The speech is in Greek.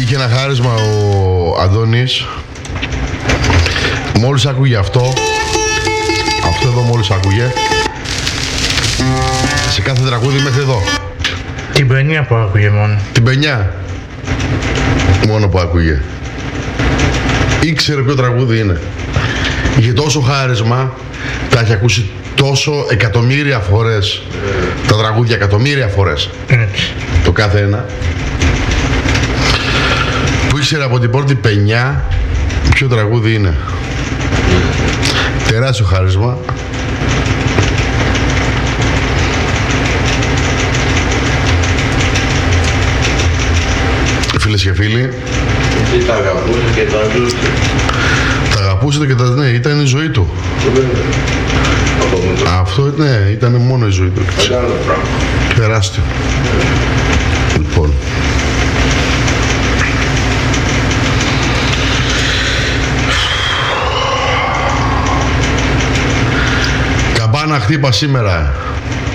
Είχε ένα χάρισμα ο Αντώνης. Μόλις άκουγε αυτό εδώ μόλις άκουγε, σε κάθε τραγούδι μέχρι εδώ. Την παινιά που άκουγε μόνο. Την παινιά μόνο που άκουγε. Ήξερε ποιο τραγούδι είναι. Είχε τόσο χάρισμα, τα έχει ακούσει τόσο εκατομμύρια φορές τα τραγούδια, εκατομμύρια φορές. Το κάθε ένα. Που ήξερε από την πρώτη παινιά ποιο τραγούδι είναι. Τεράστιο χάρισμα. Φίλες και φίλοι, Τι τα αγαπούσε και τα ζούσε. τα αγαπούσε και τα... ναι, ήταν η ζωή του. Αυτό ναι, ήταν μόνο η ζωή του. Μεγάλο πράγμα. Τεράστιο. Λοιπόν. Καμπάνα χτύπα σήμερα.